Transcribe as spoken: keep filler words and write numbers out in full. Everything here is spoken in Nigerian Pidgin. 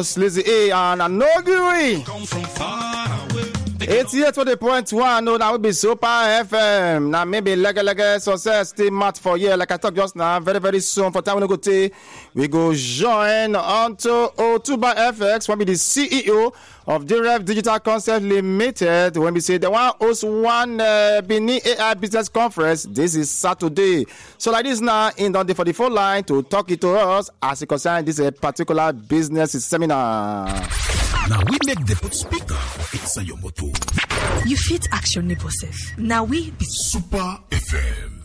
Sleazy A and Anogiri. eighty-eight point one, no, now will be Super F M. Now maybe leg leg success still match for year. Like I talked just now, very, very soon for time we go to we go join onto Otuba F X, when be the C E O of D R E V Digital Concept Limited. When we say the one host one uh, Benin A I business conference, this is Saturday. So like this now, in on the forty-four line to talk it to us as it concerns this uh, particular business seminar. Now we make the put speaker inside your motor. You fit action neighbor self. Now we be Super F M.